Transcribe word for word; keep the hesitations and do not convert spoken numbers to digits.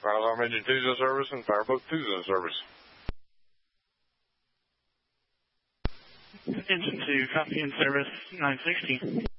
Fire alarm engine two's in service and fireboat two's in service. Engine two, copy in service nine sixty.